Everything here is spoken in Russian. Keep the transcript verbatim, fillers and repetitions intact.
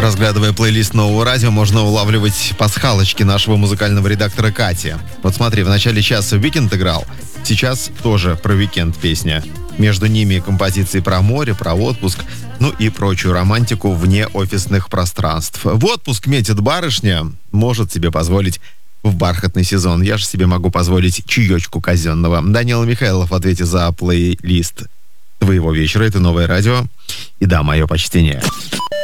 Разглядывая плейлист нового радио, можно улавливать пасхалочки нашего музыкального редактора Кати. Вот смотри, в начале часа Weeknd играл, сейчас тоже про Weeknd песня. Между ними композиции про море, про отпуск, ну и прочую романтику вне офисных пространств. В отпуск метит барышня, может себе позволить в бархатный сезон. Я же себе могу позволить чаечку казенного. Данила Михайлов в ответе за плейлист твоего вечера. Это новое радио. И да, мое почтение.